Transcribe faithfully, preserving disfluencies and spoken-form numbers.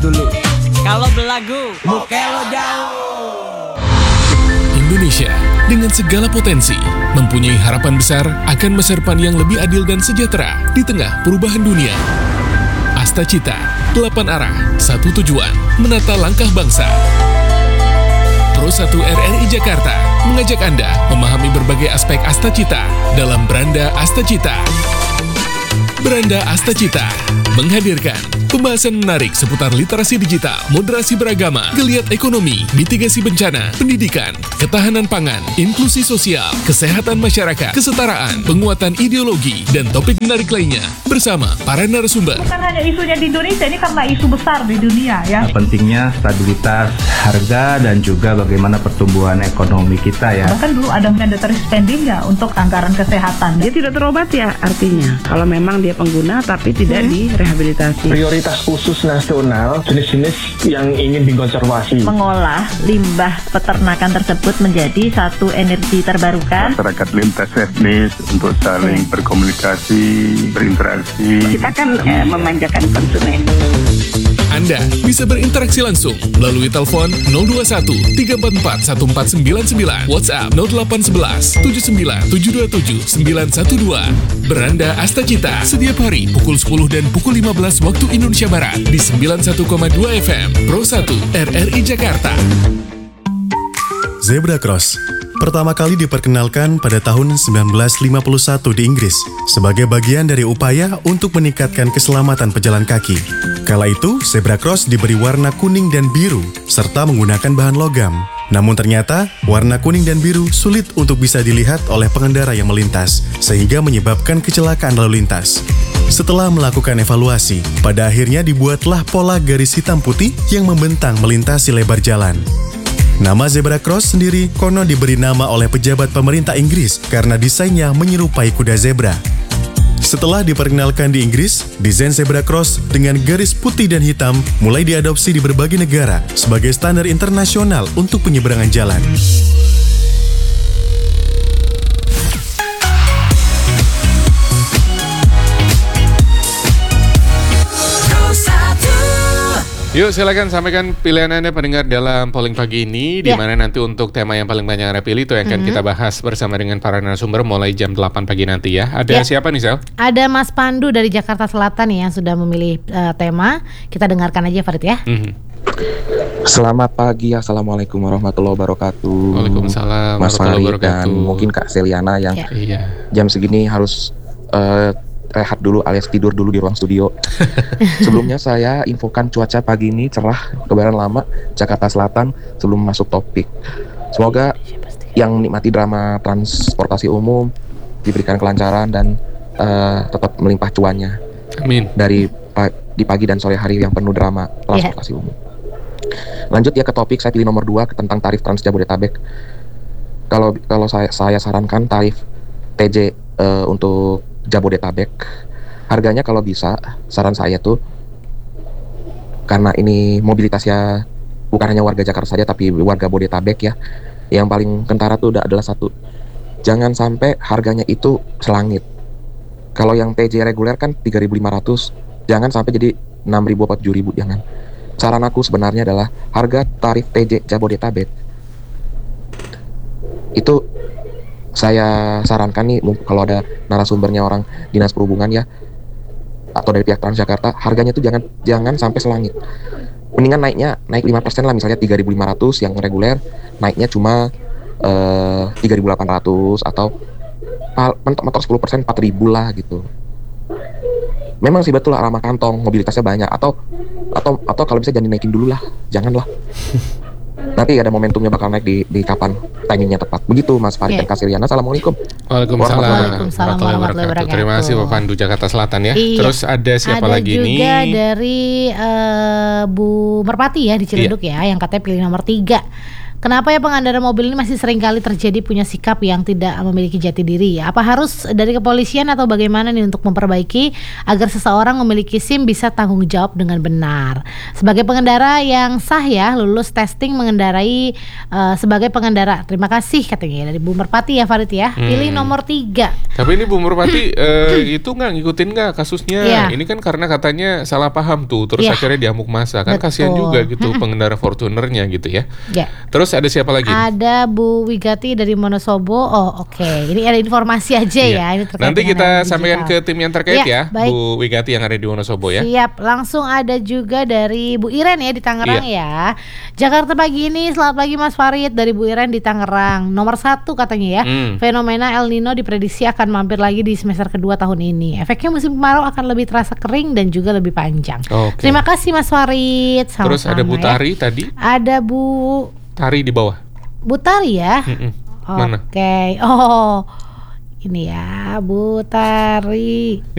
dulu. Kalau belagu, mukelo jauh. Indonesia dengan segala potensi mempunyai harapan besar akan masa depan yang lebih adil dan sejahtera di tengah perubahan dunia. Asta Cita, delapan arah, satu tujuan, menata langkah bangsa. Pro satu R R I Jakarta mengajak Anda memahami berbagai aspek Asta Cita dalam Beranda Asta Cita. Beranda Asta Cita menghadirkan pembahasan menarik seputar literasi digital, moderasi beragama, geliat ekonomi, mitigasi bencana, pendidikan, ketahanan pangan, inklusi sosial, kesehatan masyarakat, kesetaraan, penguatan ideologi, dan topik menarik lainnya bersama para narasumber. Bukan hanya isunya di Indonesia, ini karena isu besar di dunia ya. Pentingnya stabilitas harga dan juga bagaimana pertumbuhan ekonomi kita ya. Bahkan dulu ada mandatory spending ya untuk anggaran kesehatan. Dia tidak terobati ya artinya. Kalau memang dia pengguna tapi tidak hmm. direhabilitasi. Prioritas khusus nasional jenis-jenis yang ingin dikonservasi. Mengolah limbah peternakan tersebut menjadi satu energi terbarukan. Masyarakat lintas etnis untuk saling hmm. berkomunikasi, berinteraksi. Kita kan eh, memanjakan konsumen. Anda bisa berinteraksi langsung melalui telepon nol dua satu tiga empat empat satu empat sembilan sembilan, WhatsApp nol delapan satu satu tujuh sembilan tujuh dua tujuh sembilan satu dua. Beranda Asta Cita setiap hari pukul sepuluh dan pukul lima belas waktu Indonesia Barat di sembilan puluh satu koma dua F M Pro satu R R I Jakarta. Zebra Cross pertama kali diperkenalkan pada tahun sembilan belas lima puluh satu di Inggris sebagai bagian dari upaya untuk meningkatkan keselamatan pejalan kaki. Kala itu, Zebra Cross diberi warna kuning dan biru serta menggunakan bahan logam. Namun ternyata, warna kuning dan biru sulit untuk bisa dilihat oleh pengendara yang melintas, sehingga menyebabkan kecelakaan lalu lintas. Setelah melakukan evaluasi, pada akhirnya dibuatlah pola garis hitam putih yang membentang melintasi lebar jalan. Nama Zebra Cross sendiri konon diberi nama oleh pejabat pemerintah Inggris karena desainnya menyerupai kuda zebra. Setelah diperkenalkan di Inggris, desain Zebra Cross dengan garis putih dan hitam mulai diadopsi di berbagai negara sebagai standar internasional untuk penyeberangan jalan. Yuk silakan sampaikan pilihan Anda pendengar dalam polling pagi ini, yeah. di mana nanti untuk tema yang paling banyak Anda pilih itu yang akan mm-hmm. kita bahas bersama dengan para narasumber mulai jam delapan pagi nanti ya. Ada yeah. siapa nih Sel? Ada Mas Pandu dari Jakarta Selatan nih yang sudah memilih uh, tema. Kita dengarkan aja Farid ya. Mm-hmm. Selamat pagi, Assalamualaikum warahmatullahi wabarakatuh. Waalaikumsalam Mas Farid dan mungkin Kak Seliana yang yeah. jam segini harus uh, rehat dulu alias tidur dulu di ruang studio. Sebelumnya saya infokan cuaca pagi ini cerah, kebaran lama, Jakarta Selatan sebelum masuk topik. Semoga yang menikmati drama transportasi umum diberikan kelancaran dan uh, tetap melimpah cuannya. Amin. Dari pa- di pagi dan sore hari yang penuh drama transportasi yeah. umum. Lanjut ya ke topik, saya pilih nomor dua tentang tarif Trans Jabodetabek. Kalau kalau saya saya sarankan tarif T J uh, untuk Jabodetabek, harganya kalau bisa, saran saya tuh, karena ini mobilitasnya bukan hanya warga Jakarta saja tapi warga Bodetabek ya, yang paling kentara tuh adalah satu, jangan sampai harganya itu selangit. Kalau yang T J reguler kan tiga ribu lima ratus, jangan sampai jadi enam ribu atau tujuh ribu, jangan. Saran aku sebenarnya adalah harga tarif T J Jabodetabek itu saya sarankan nih, kalau ada narasumbernya orang dinas perhubungan ya atau dari pihak Transjakarta, harganya tuh jangan jangan sampai selangit. Mendingan naiknya naik lima persen lah, misalnya tiga ribu lima ratus yang reguler, naiknya cuma uh, tiga ribu delapan ratus atau mentok-mentok sepuluh persen empat ribu lah gitu. Memang sih betul lah, ramah kantong, mobilitasnya banyak, atau atau atau kalau bisa jangan dinaikin dulu lah, janganlah. Nanti ada momentumnya bakal naik di, di kapan timingnya tepat. Begitu Mas Farid yeah. dan Kak Seliana. Assalamualaikum. Waalaikumsalam. Waalaikumsalam warahmatullahi wabarakatuh. Terima kasih Pak Pandu Jakarta Selatan ya. Iya. Terus ada siapa ada lagi nih? Ada juga dari uh, Bu Merpati ya di Ciledug yeah. ya, yang katanya pilih nomor tiga. Kenapa ya pengendara mobil ini masih sering kali terjadi punya sikap yang tidak memiliki jati diri ya? Apa harus dari kepolisian atau bagaimana nih untuk memperbaiki agar seseorang memiliki SIM bisa tanggung jawab dengan benar? Sebagai pengendara yang sah ya, lulus testing mengendarai uh, sebagai pengendara. Terima kasih katanya dari Bu Merpati ya Farid ya. Hmm. Pilih nomor tiga. Tapi ini Bu Merpati uh, itu nggak ngikutin nggak kasusnya? Yeah. Ini kan karena katanya salah paham tuh, terus Yeah. akhirnya diamuk masa. Kan Betul. kasihan juga gitu pengendara Fortunernya gitu ya. Ya. Terus ada siapa lagi? Ada Bu Wigati dari Monosobo. Oh oke, okay. Ini ada informasi aja Iya. ya. Ini terkait Nanti dengan kita digital. sampaikan ke tim yang terkait Ya, ya, baik. Bu Wigati yang ada di Wonosobo ya. Siap, langsung ada juga dari Bu Iren ya di Tangerang Iya. ya. Jakarta pagi ini, selamat pagi Mas Farid dari Bu Iren di Tangerang. Nomor satu katanya ya, Hmm. fenomena El Nino diprediksi akan mampir lagi di semester kedua tahun ini. Efeknya musim kemarau akan lebih terasa kering dan juga lebih panjang. Oke. Terima kasih Mas Farid. Sama-sama Terus ada Bu ya. Tari tadi, Ada Bu Tari di bawah. Bu Tari ya. Mm-mm. Mana? Oke. Oh, ini ya Bu Tari.